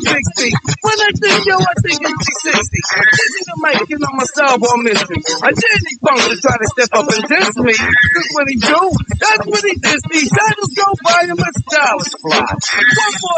60. When I think yo, I think it's 60. Dizzy the mic, you know my style on mystery. I did these punks to try to step up and diss me. That's what he do. That's what he diss me. Titles go by him, my style is fly. One more